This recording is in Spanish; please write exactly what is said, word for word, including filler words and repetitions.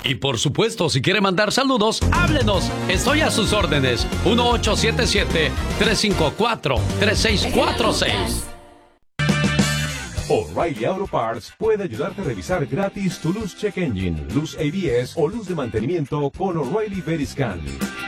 Y por supuesto, si quiere mandar saludos, háblenos. Estoy a sus órdenes. uno ocho siete siete, tres cinco cuatro, tres seis cuatro seis. O'Reilly Auto Parts puede ayudarte a revisar gratis tu luz check engine, luz A B S o luz de mantenimiento con O'Reilly Veriscan.